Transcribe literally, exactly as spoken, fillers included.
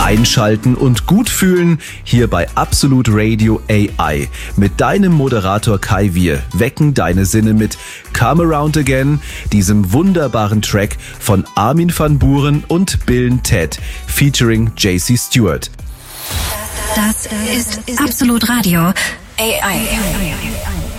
Einschalten und gut fühlen hier bei Absolut Radio A I. Mit deinem Moderator Kai Wir wecken deine Sinne mit Come Around Again, diesem wunderbaren Track von Armin van Buuren und Bill Ted featuring J C Stewart. Das ist Absolut Radio A I.